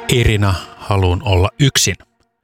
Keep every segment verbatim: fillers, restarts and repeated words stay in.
Irina, haluun olla yksin.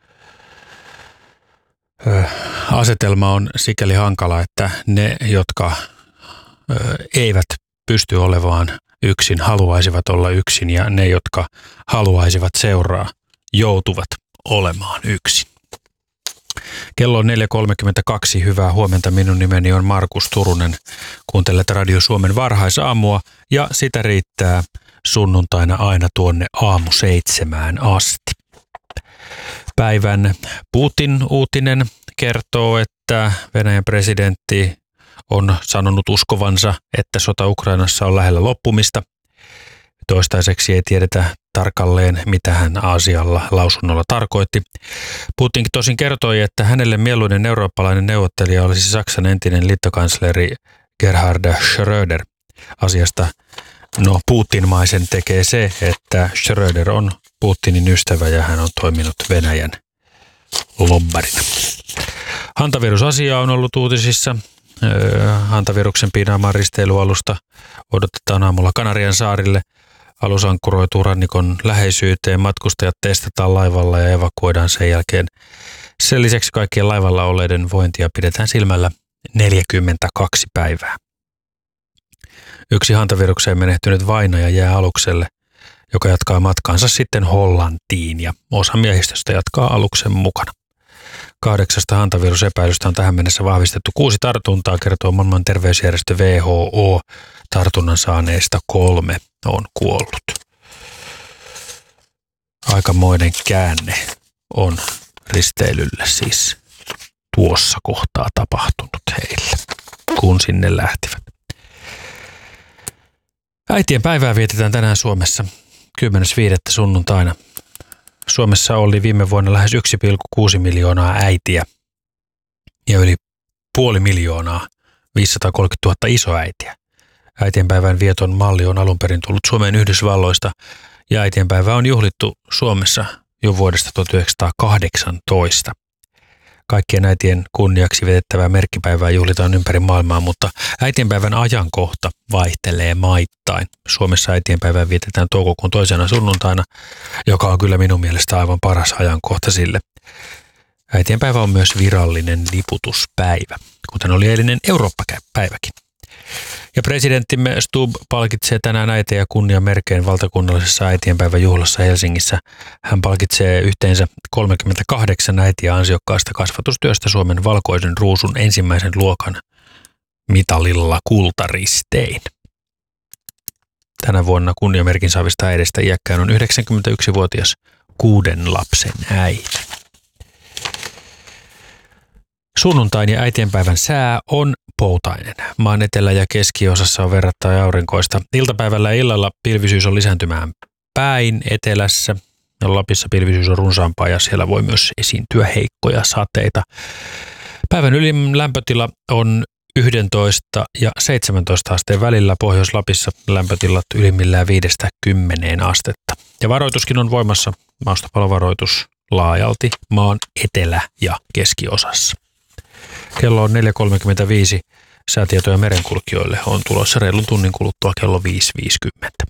Ö, asetelma on sikäli hankala, että ne, jotka ö, eivät pysty olemaan yksin, haluaisivat olla yksin, ja ne, jotka haluaisivat seuraa, joutuvat olemaan yksin. Kello on neljä kolmekymmentäkaksi. Hyvää huomenta. Minun nimeni on Markus Turunen. Kuuntelet Radio Suomen varhaisaamua, ja sitä riittää sunnuntaina aina tuonne aamu seitsemään asti. Päivän Putin-uutinen kertoo, että Venäjän presidentti on sanonut uskovansa, että sota Ukrainassa on lähellä loppumista. Toistaiseksi ei tiedetä tarkalleen, mitä hän asialla lausunnolla tarkoitti. Putin tosin kertoi, että hänelle mieluinen eurooppalainen neuvottelija olisi Saksan entinen liittokansleri Gerhard Schröder. Asiasta no Putin-maisen tekee se, että Schröder on Putinin ystävä ja hän on toiminut Venäjän lobbarina. Hantavirusasia on ollut uutisissa. Hantaviruksen piinaamaan risteilyalusta odotetaan aamulla Kanarian saarille. Alus ankkuroituu rannikon läheisyyteen, matkustajat testataan laivalla ja evakuoidaan sen jälkeen. Sen lisäksi kaikkien laivalla olleiden vointia pidetään silmällä neljäkymmentäkaksi päivää. Yksi hantavirukseen menehtynyt vainaja jää alukselle, joka jatkaa matkaansa sitten Hollantiin, ja osa miehistöstä jatkaa aluksen mukana. Kahdeksasta hantavirusepäilystä on tähän mennessä vahvistettu kuusi tartuntaa, kertoo maailman terveysjärjestö W H O. Tartunnan saaneista kolme on kuollut. Aikamoinen käänne on risteilyllä siis tuossa kohtaa tapahtunut heille, kun sinne lähtivät. Äitien päivää vietetään tänään Suomessa kymmenes viidettä sunnuntaina. Suomessa oli viime vuonna lähes yksi pilkku kuusi miljoonaa äitiä ja yli puoli miljoonaa, viisisataakolmekymmentätuhatta isoäitiä. Äitienpäivän vieton malli on alun perin tullut Suomeen Yhdysvalloista, ja äitienpäivää on juhlittu Suomessa jo vuodesta tuhatyhdeksänsataakahdeksantoista. Kaikkien äitien kunniaksi vietettävää merkkipäivää juhlitaan ympäri maailmaa, mutta äitienpäivän ajankohta vaihtelee maittain. Suomessa äitienpäivää vietetään toukokuun toisena sunnuntaina, joka on kyllä minun mielestä aivan paras ajankohta sille. Äitienpäivä on myös virallinen liputuspäivä, kuten oli eilinen Eurooppa-päiväkin. Ja presidenttimme Stubb palkitsee tänään äitejä kunniamerkein valtakunnallisessa äitienpäivän juhlassa Helsingissä. Hän palkitsee yhteensä kolmekymmentäkahdeksan äitiä ansiokkaasta kasvatustyöstä Suomen valkoisen ruusun ensimmäisen luokan mitalilla kultaristein. Tänä vuonna kunniamerkin saavista äidistä iäkkäin on yhdeksänkymmentäyksivuotias kuuden lapsen äiti. Sunnuntain ja äitienpäivän sää on poutainen. Maan etelä- ja keskiosassa on verrattain aurinkoista. Iltapäivällä ja illalla pilvisyys on lisääntymään päin etelässä. Lapissa pilvisyys on runsaampaa ja siellä voi myös esiintyä heikkoja sateita. Päivän ylin lämpötila on yksitoista ja seitsemäntoista asteen välillä. Pohjois-Lapissa lämpötilat ylimmillään viidestä kymmeneen astetta. Ja varoituskin on voimassa, maastopalovaroitus laajalti maan etelä- ja keskiosassa. Kello on neljä kolmekymmentäviisi. Säätietoja merenkulkijoille on tulossa reilun tunnin kuluttua kello viisi viisikymmentä.